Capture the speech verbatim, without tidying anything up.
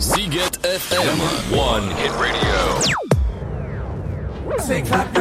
Ziget F M. One Hit Radio. Say clap